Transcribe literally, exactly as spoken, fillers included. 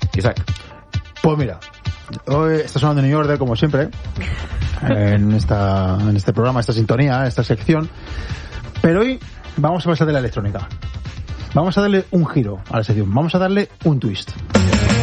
Isaac. Pues mira, hoy está sonando New Order como siempre en esta en este programa, esta sintonía, esta sección, pero hoy vamos a pasar de la electrónica. Vamos a darle un giro a la sección, vamos a darle un twist.